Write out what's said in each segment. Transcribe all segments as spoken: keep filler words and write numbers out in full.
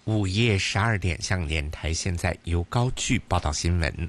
午夜十二点，香港电台现在由高炬报道新闻。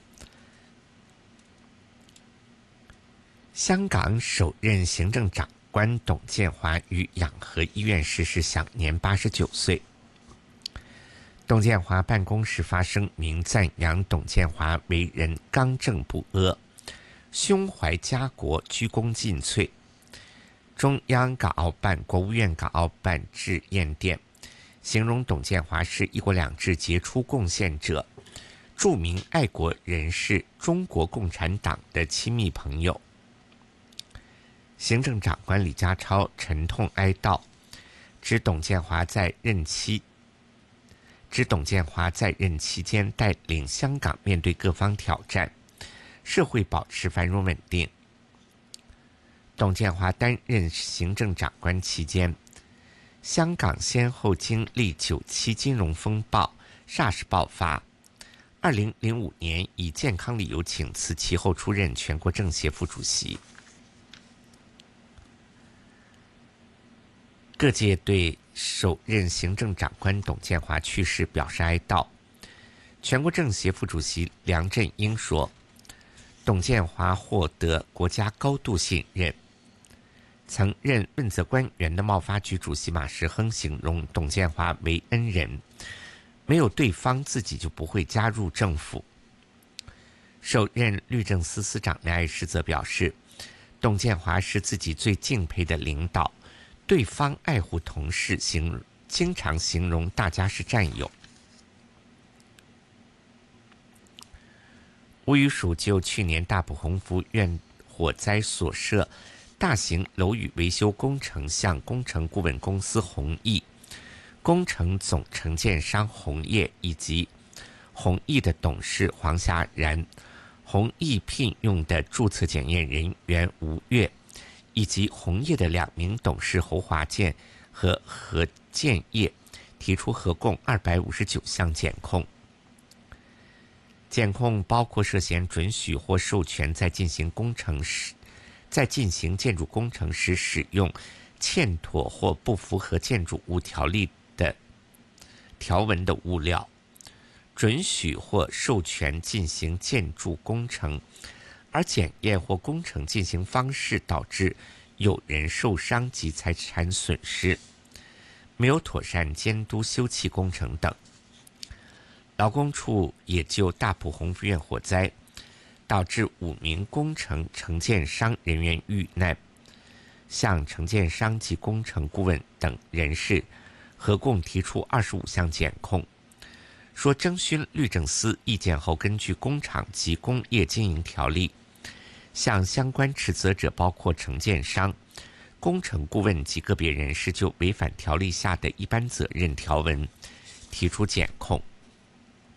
香港首任行政长官董建华于养和医院逝世，享年八十九岁。董建华办公室发声明赞扬董建华为人刚正不阿，胸怀家国，鞠躬尽瘁。中央港澳办、国务院港澳办致唁电，形容董建华是一国两制杰出贡献者，著名爱国人士，中国共产党的亲密朋友。行政长官李家超沉痛哀悼，指董建华在任期指董建华在任期间带领香港面对各方挑战，社会保持繁荣稳定。董建华担任行政长官期间，香港先后经历九七金融风暴、SARS 爆发。二零零五年以健康理由请辞，其后出任全国政协副主席。各界对首任行政长官董建华去世表示哀悼。全国政协副主席梁振英说，董建华获得国家高度信任。曾任问责官员的贸发局主席马时亨形容董建华为恩人，没有对方自己就不会加入政府。首任律政司司长梁爱诗则表示，董建华是自己最敬佩的领导，对方爱护同事，形经常形容大家是战友。吴宇署就去年大埔鸿福苑火灾所涉大型楼宇维修工程向工程顾问公司弘毅、工程总承建商宏业以及宏毅的董事黄霞然、宏毅聘用的注册检验人员吴越以及宏业的两名董事侯华健和何建业提出合共二百五十九项检控。检控包括涉嫌准许或授权在进行工程时在进行建筑工程时使用欠妥或不符合建筑物条例的条文的物料，准许或授权进行建筑工程，而检验或工程进行方式导致有人受伤及财产损失，没有妥善监督修葺工程等。劳工处也就大埔鸿福苑火灾导致五名工程承建商人员遇难，向承建商及工程顾问等人士合共提出二十五项检控，说征询律政司意见后，根据工厂及工业经营条例，向相关持责者包括承建商、工程顾问及个别人士就违反条例下的一般责任条文提出检控。